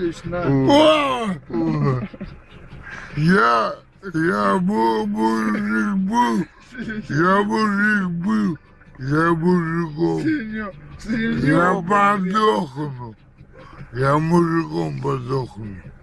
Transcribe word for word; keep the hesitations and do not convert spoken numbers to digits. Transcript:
на. О! Я, я был мужик был, я мужик был, я мужиком. Сырьё, Я подохну, я мужиком подохну.